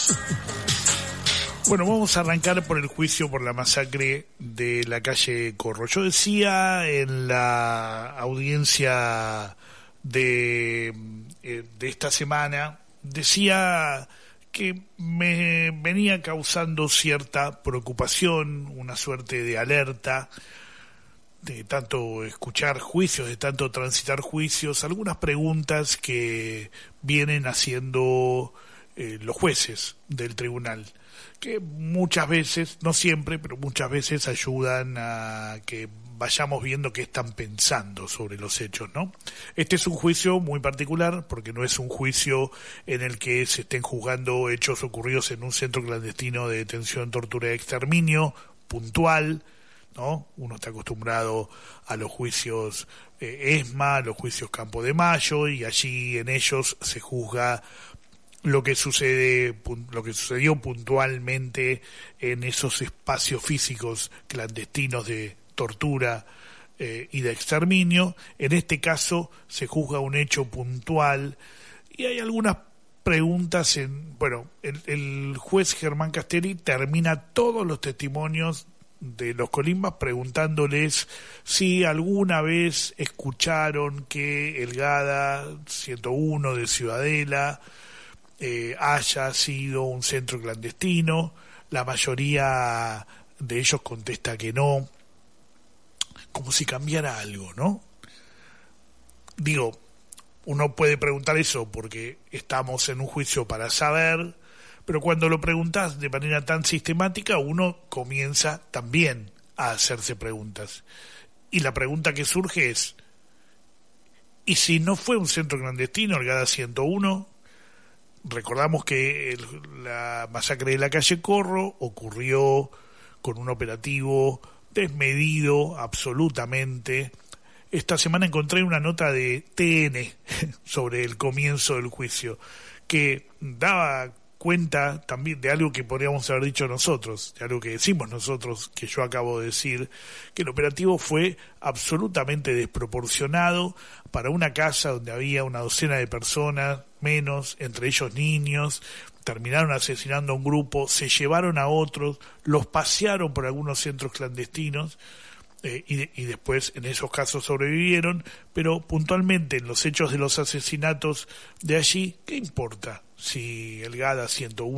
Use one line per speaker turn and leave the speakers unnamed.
Bueno, vamos a arrancar por el juicio por la masacre de la calle Corro. Yo decía en la audiencia de esta semana, decía que me venía causando cierta preocupación, una suerte de alerta, de tanto escuchar juicios, de tanto transitar juicios, algunas preguntas que vienen haciendo los jueces del tribunal, que muchas veces, no siempre, pero muchas veces ayudan a que vayamos viendo qué están pensando sobre los hechos, ¿no? Este es un juicio muy particular porque no es un juicio en el que se estén juzgando hechos ocurridos en un centro clandestino de detención, tortura y exterminio puntual, ¿no? Uno está acostumbrado a los juicios ESMA, a los juicios Campo de Mayo, y allí en ellos se juzga lo que sucedió puntualmente en esos espacios físicos clandestinos de tortura y de exterminio. En este caso se juzga un hecho puntual y hay algunas preguntas el juez Germán Castelli termina todos los testimonios de los colimbas preguntándoles si alguna vez escucharon que el GADA 101 de Ciudadela haya sido un centro clandestino. La mayoría de ellos contesta que no, como si cambiara algo, ¿no? Digo, uno puede preguntar eso porque estamos en un juicio para saber, pero cuando lo preguntas de manera tan sistemática, uno comienza también a hacerse preguntas. Y la pregunta que surge es, ¿y si no fue un centro clandestino, el GADA 101? Recordamos que la masacre de la calle Corro ocurrió con un operativo desmedido absolutamente. Esta semana encontré una nota de TN sobre el comienzo del juicio que daba cuenta también de algo que podríamos haber dicho nosotros, de algo que decimos nosotros, que yo acabo de decir, que el operativo fue absolutamente desproporcionado para una casa donde había una docena de personas, menos, entre ellos niños. Terminaron asesinando a un grupo, se llevaron a otros, los pasearon por algunos centros clandestinos y después en esos casos sobrevivieron, pero puntualmente en los hechos de los asesinatos de allí, ¿qué importa si el GADA 101